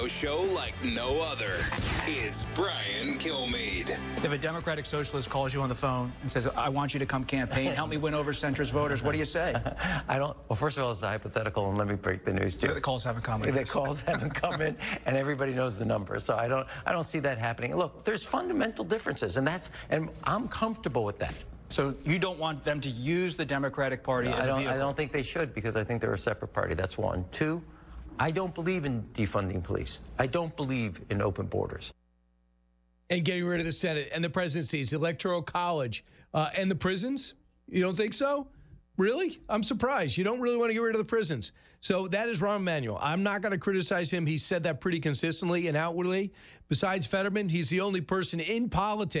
show like no other. It's Brian Kilmeade. If a Democratic socialist calls you on the phone and says, I want you to come campaign, help me win over centrist voters, what do you say? Well, first of all, it's a hypothetical, and let me break the news to you. The calls haven't come in. The calls haven't come in, and everybody knows the number. So I don't see that happening. Look, there's fundamental differences, and I'm comfortable with that. So you don't want them to use the Democratic Party as a vehicle? I don't think they should, because I think they're a separate party. That's one. Two, I don't believe in defunding police. I don't believe in open borders. And getting rid of the Senate and the presidencies, the Electoral College, and the prisons? You don't think so? Really? I'm surprised. You don't really want to get rid of the prisons. So that is Rahm Emanuel. I'm not going to criticize him. He's said that pretty consistently and outwardly. Besides Fetterman, he's the only person in politics